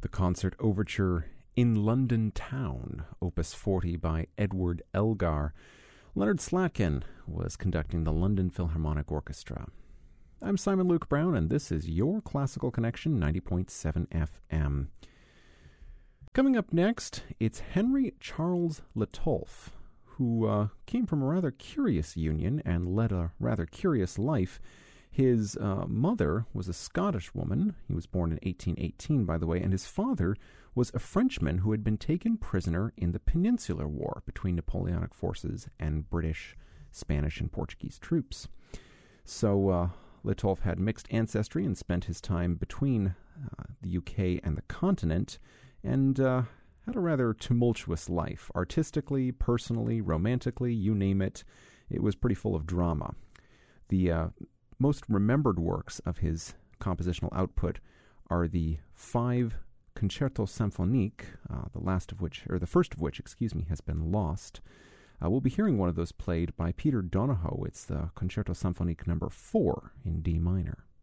The concert overture In London Town, Opus 40 by Edward Elgar. Leonard Slatkin was conducting the London Philharmonic Orchestra. I'm Simon Luke Brown, and this is your Classical Connection 90.7 FM. Coming up next, it's Henry Charles Litolff, who came from a rather curious union and led a rather curious life. His mother was a Scottish woman. He was born in 1818, by the way, and his father was a Frenchman who had been taken prisoner in the Peninsular War between Napoleonic forces and British, Spanish, and Portuguese troops. So Litolff had mixed ancestry and spent his time between the UK and the continent, and had a rather tumultuous life, artistically, personally, romantically, you name it. It was pretty full of drama. The most remembered works of his compositional output are the 5 Concertos Symphoniques, the first of which, has been lost. We'll be hearing one of those played by Peter Donohoe. It's the Concerto Symphonique number 4 in D minor.